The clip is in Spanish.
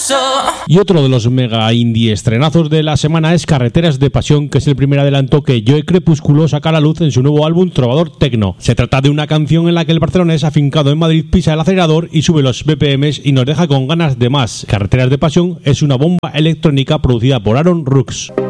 Y otro de los mega indie estrenazos de la semana es Carreteras de Pasión, que es el primer adelanto que Joe Crepúsculo saca a la luz en su nuevo álbum Trovador Tecno. Se trata de una canción en la que el barcelonés afincado en Madrid pisa el acelerador y sube los BPMs y nos deja con ganas de más. Carreteras de Pasión es una bomba electrónica producida por Aaron Rooks.